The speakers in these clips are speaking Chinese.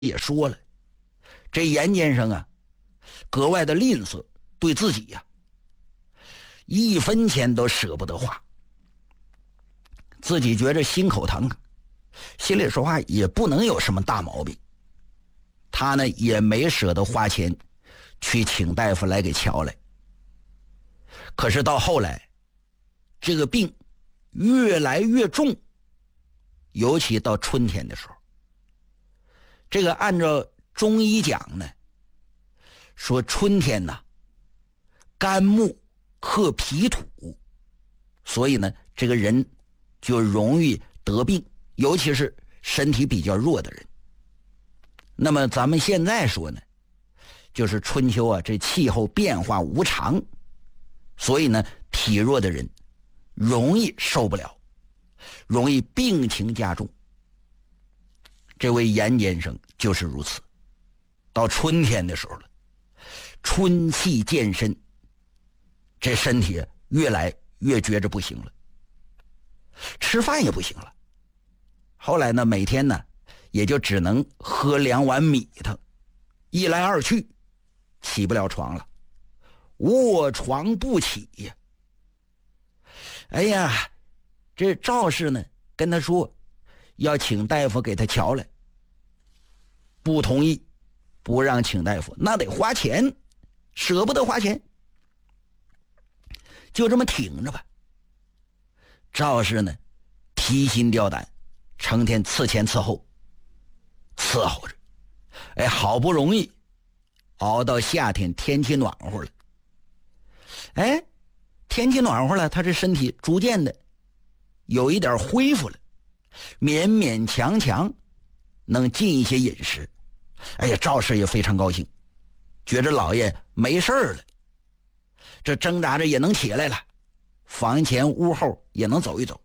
也说了，这严先生啊，格外的吝啬，对自己呀，一分钱都舍不得花，自己觉着心口疼，心里说话也不能有什么大毛病，他呢也没舍得花钱去请大夫来给瞧来。可是到后来，这个病越来越重，尤其到春天的时候，这个按照中医讲呢，说春天呢，肝木克脾土，所以呢，这个人就容易得病，尤其是身体比较弱的人。那么咱们现在说呢，就是春秋啊，这气候变化无常，所以呢，体弱的人容易受不了，容易病情加重。这位严先生就是如此。到春天的时候了，春气渐深，这身体越来越觉着不行了，吃饭也不行了。后来呢，每天呢也就只能喝2碗米汤，一来二去起不了床了，卧床不起呀。哎呀，这赵氏呢跟他说要请大夫给他瞧来，不同意，不让请大夫，那得花钱，舍不得花钱，就这么挺着吧。赵氏呢提心吊胆，成天伺前伺后伺候着，哎，好不容易熬到夏天，天气暖和了，哎，天气暖和了，他这身体逐渐的有一点恢复了，勉勉强强能进一些饮食。哎呀，赵氏也非常高兴，觉着老爷没事了，这挣扎着也能起来了，房前屋后也能走一走。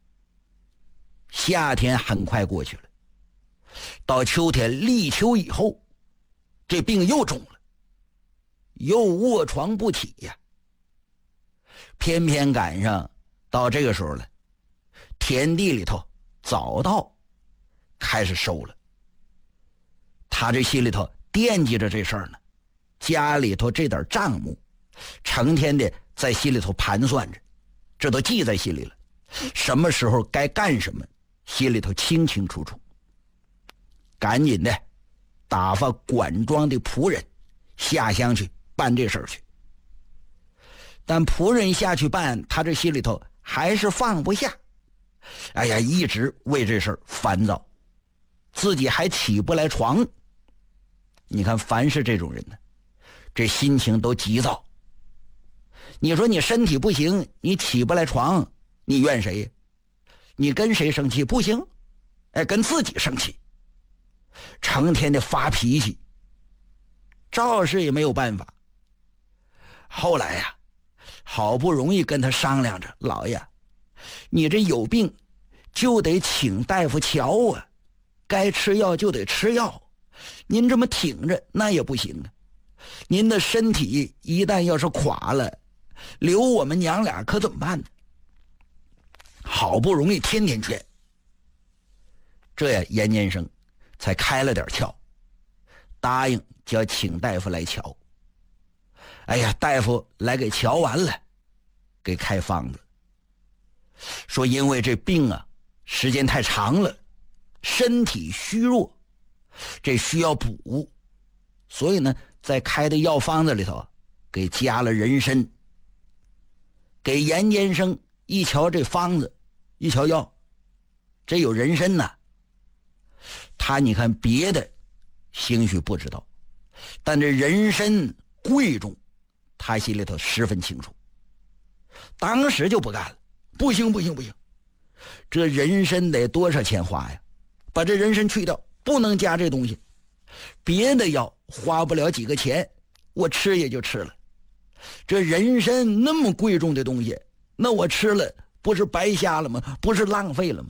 夏天很快过去了，到秋天立秋以后，这病又重了，又卧床不起呀。偏偏赶上到这个时候了，田地里头早稻开始收了，他这心里头惦记着这事儿呢，家里头这点账目成天的在心里头盘算着，这都记在心里了，什么时候该干什么心里头清清楚楚，赶紧的打发管庄的仆人下乡去办这事儿去。但仆人下去办，他这心里头还是放不下，哎呀，一直为这事儿烦躁，自己还起不来床。你看凡是这种人呢，这心情都急躁。你说你身体不行，你起不来床，你怨谁？你跟谁生气？不行，哎，跟自己生气，成天的发脾气。赵氏也没有办法。后来呀，好不容易跟他商量着，老爷，你这有病就得请大夫瞧啊，该吃药就得吃药，您这么挺着那也不行啊，您的身体一旦要是垮了，留我们娘俩可怎么办呢？好不容易天天劝，这呀严先生才开了点窍，答应叫请大夫来瞧。哎呀，大夫来给瞧完了，给开方子，说因为这病啊时间太长了，身体虚弱，这需要补，所以呢在开的药方子里头给加了人参。给严先生一瞧这方子，一瞧药，这有人参呐。他你看别的兴许不知道，但这人参贵重，他心里头十分清楚，当时就不干了，不行不行不行，这人参得多少钱花呀？把这人参去掉，不能加这东西，别的药花不了几个钱，我吃也就吃了，这人参那么贵重的东西，那我吃了不是白瞎了吗？不是浪费了吗？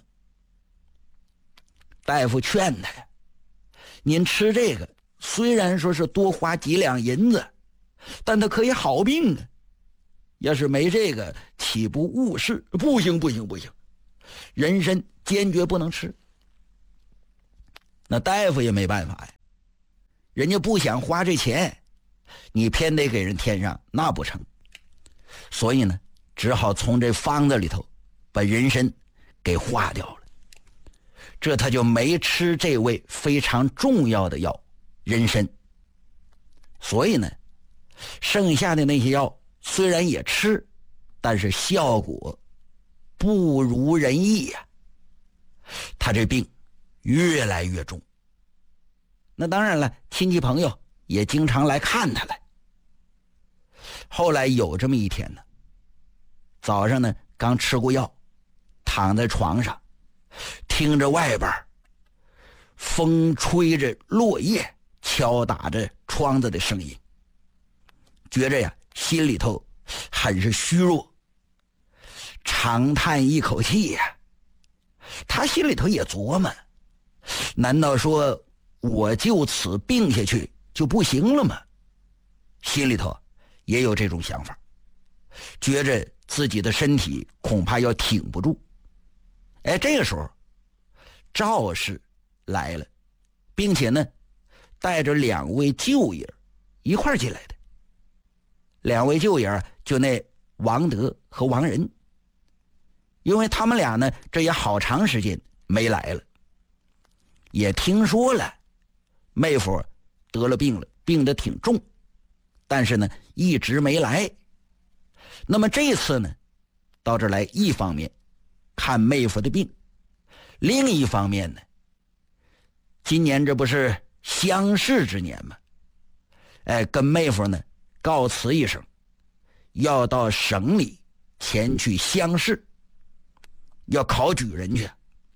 大夫劝他呀，您吃这个虽然说是多花几两银子，但它可以好病啊，要是没这个岂不误事？不行不行不行，人参坚决不能吃。 那大夫也没办法呀，人家不想花这钱，你偏得给人添上，那不成。所以呢，只好从这方子里头把人参给化掉了。这他就没吃这味非常重要的药人参。所以呢，剩下的那些药虽然也吃，但是效果不如人意呀。他这病越来越重。那当然了，亲戚朋友也经常来看他来。后来有这么一天呢，早上呢刚吃过药，躺在床上，听着外边风吹着落叶敲打着窗子的声音，觉着呀心里头很是虚弱，长叹一口气呀。他心里头也琢磨，难道说我就此病下去就不行了吗？心里头也有这种想法，觉着自己的身体恐怕要挺不住。这个时候赵氏来了，并且呢带着2位舅爷一块进来的。2位舅爷就那王德和王仁，因为他们俩呢这也好长时间没来了，也听说了妹夫得了病了，病得挺重，但是呢一直没来。那么这次呢到这儿来，一方面看妹夫的病，另一方面呢，今年这不是乡试之年吗？跟妹夫呢告辞一声，要到省里前去乡试，要考举人去。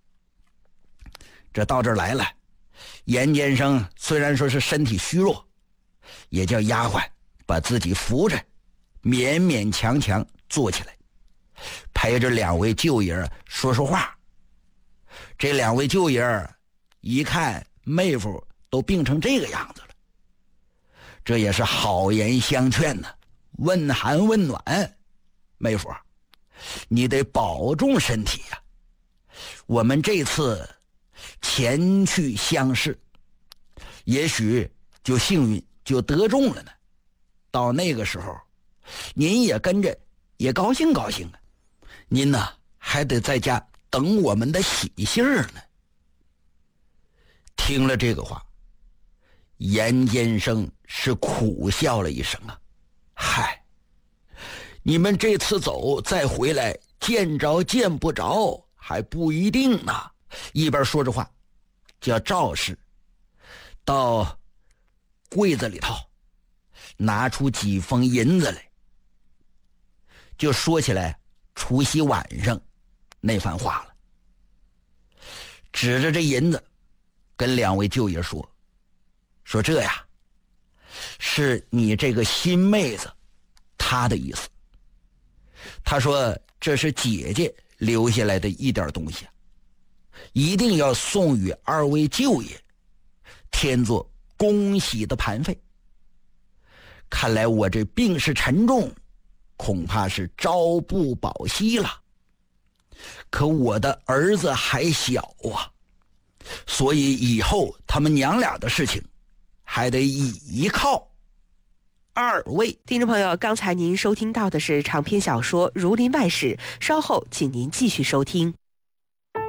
这到这儿来了，严监生虽然说是身体虚弱，也叫丫鬟把自己扶着，勉勉强强坐起来，陪着2位舅爷说说话。这2位舅爷一看妹夫都病成这个样子了，这也是好言相劝呢，问寒问暖。妹夫，你得保重身体呀。我们这次前去乡试，也许就幸运就得中了呢。到那个时候，您也跟着也高兴高兴啊。您呢还得在家等我们的喜信呢。听了这个话，严监生是苦笑了一声啊，嗨，你们这次走再回来，见着见不着还不一定呢。一边说着话，叫赵氏到柜子里头拿出几封银子来，就说起来除夕晚上那番话了，指着这银子跟2位舅爷说这呀是你这个新妹子她的意思。他说这是姐姐留下来的一点东西，一定要送与2位舅爷，添作恭喜的盘费。看来我这病势沉重，恐怕是朝不保夕了。可我的儿子还小啊，所以以后他们娘俩的事情还得依靠2位。 听众朋友，刚才您收听到的是长篇小说《儒林外史》，稍后请您继续收听。